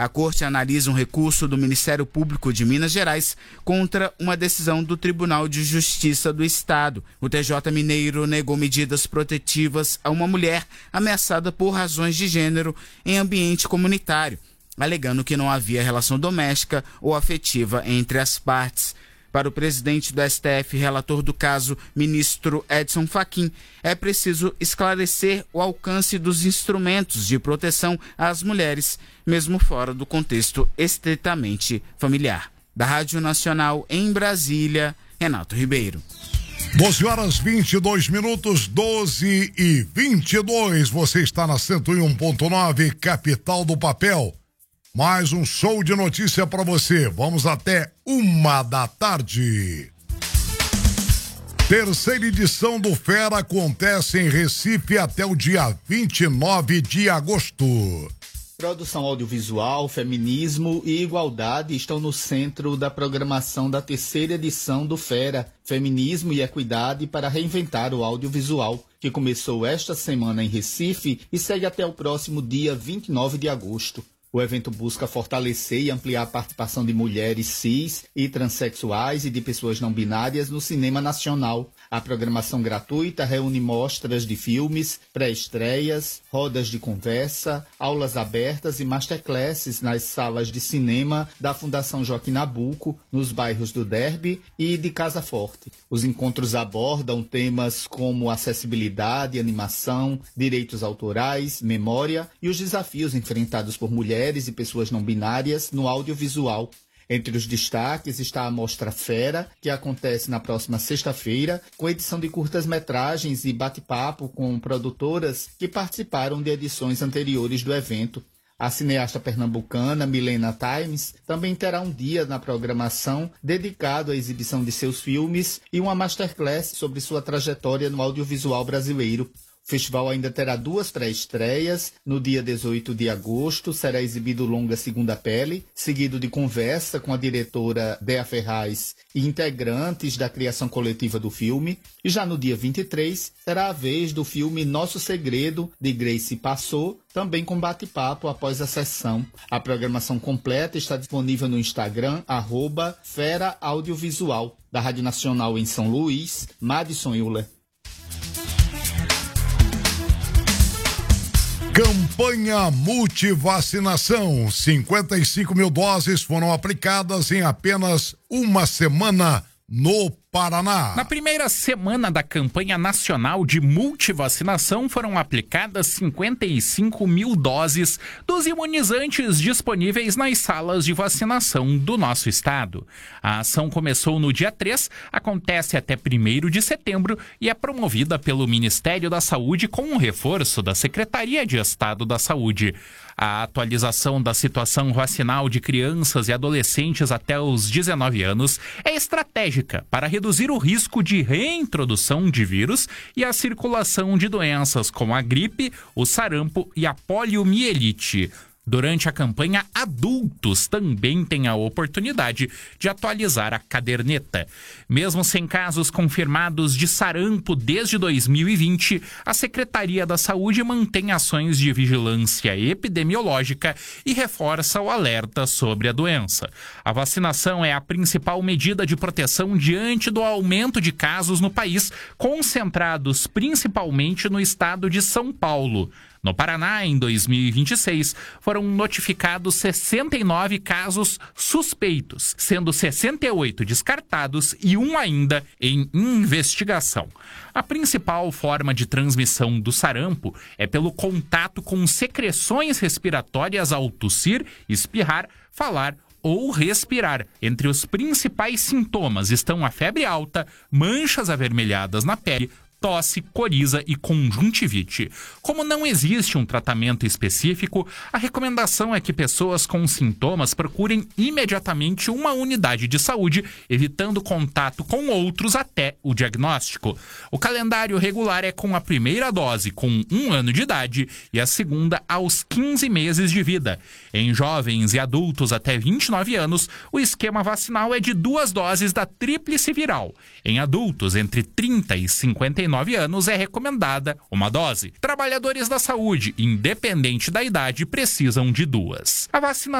A Corte analisa um recurso do Ministério Público de Minas Gerais contra uma decisão do Tribunal de Justiça do Estado. O TJ mineiro negou medidas protetivas a uma mulher ameaçada por razões de gênero em ambiente comunitário, alegando que não havia relação doméstica ou afetiva entre as partes. Para o presidente do STF, relator do caso, ministro Edson Fachin, é preciso esclarecer o alcance dos instrumentos de proteção às mulheres, mesmo fora do contexto estritamente familiar. Da Rádio Nacional em Brasília, Renato Ribeiro. 12h22, 12h22. Você está na 101.9, capital do papel. Mais um show de notícia para você. Vamos até 1h da tarde. Terceira edição do Fera acontece em Recife até o dia 29 de agosto. Produção audiovisual, feminismo e igualdade estão no centro da programação da terceira edição do Fera, Feminismo e Equidade para Reinventar o Audiovisual, que começou esta semana em Recife e segue até o próximo dia 29 de agosto. O evento busca fortalecer e ampliar a participação de mulheres cis e transexuais e de pessoas não binárias no cinema nacional. A programação gratuita reúne mostras de filmes, pré-estreias, rodas de conversa, aulas abertas e masterclasses nas salas de cinema da Fundação Joaquim Nabuco, nos bairros do Derby e de Casa Forte. Os encontros abordam temas como acessibilidade, animação, direitos autorais, memória e os desafios enfrentados por mulheres e pessoas não binárias no audiovisual. Entre os destaques está a Mostra Fera, que acontece na próxima sexta-feira, com edição de curtas-metragens e bate-papo com produtoras que participaram de edições anteriores do evento. A cineasta pernambucana Milena Times também terá um dia na programação dedicado à exibição de seus filmes e uma masterclass sobre sua trajetória no audiovisual brasileiro. O festival ainda terá 2 pré-estreias. No dia 18 de agosto será exibido o longa Segunda Pele, seguido de conversa com a diretora Dea Ferraz e integrantes da criação coletiva do filme. E já no dia 23 será a vez do filme Nosso Segredo, de Grace Passou, também com bate-papo após a sessão. A programação completa está disponível no Instagram, @Fera Audiovisual. Da Rádio Nacional em São Luís, Madison Euler. Campanha multivacinação. 55 mil doses foram aplicadas em apenas uma semana no Paraná. Na primeira semana da campanha nacional de multivacinação foram aplicadas 55 mil doses dos imunizantes disponíveis nas salas de vacinação do nosso estado. A ação começou no dia 3, acontece até 1º de setembro e é promovida pelo Ministério da Saúde com um reforço da Secretaria de Estado da Saúde. A atualização da situação vacinal de crianças e adolescentes até os 19 anos é estratégica para reduzir o risco de reintrodução de vírus e a circulação de doenças como a gripe, o sarampo e a poliomielite. Durante a campanha, adultos também têm a oportunidade de atualizar a caderneta. Mesmo sem casos confirmados de sarampo desde 2020, a Secretaria da Saúde mantém ações de vigilância epidemiológica e reforça o alerta sobre a doença. A vacinação é a principal medida de proteção diante do aumento de casos no país, concentrados principalmente no estado de São Paulo. No Paraná, em 2026, foram notificados 69 casos suspeitos, sendo 68 descartados e um ainda em investigação. A principal forma de transmissão do sarampo é pelo contato com secreções respiratórias ao tossir, espirrar, falar ou respirar. Entre os principais sintomas estão a febre alta, manchas avermelhadas na pele, tosse, coriza e conjuntivite. Como não existe um tratamento específico, a recomendação é que pessoas com sintomas procurem imediatamente uma unidade de saúde, evitando contato com outros até o diagnóstico. O calendário regular é com a primeira dose com 1 ano de idade e a segunda aos 15 meses de vida. Em jovens e adultos até 29 anos, o esquema vacinal é de 2 doses da tríplice viral. Em adultos entre 30 e 59 anos é recomendada uma dose. Trabalhadores da saúde, independente da idade, precisam de 2. A vacinação